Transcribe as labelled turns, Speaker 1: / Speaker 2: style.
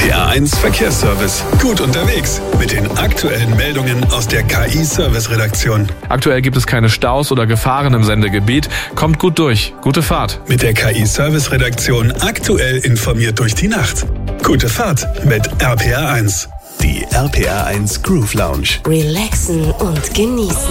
Speaker 1: RPA1 Verkehrsservice. Gut unterwegs mit den aktuellen Meldungen aus der KI-Service-Redaktion.
Speaker 2: Aktuell gibt es keine Staus oder Gefahren im Sendegebiet. Kommt gut durch. Gute Fahrt.
Speaker 1: Mit der KI-Service-Redaktion aktuell informiert durch die Nacht. Gute Fahrt mit RPA1. Die RPA1 Groove Lounge.
Speaker 3: Relaxen und genießen.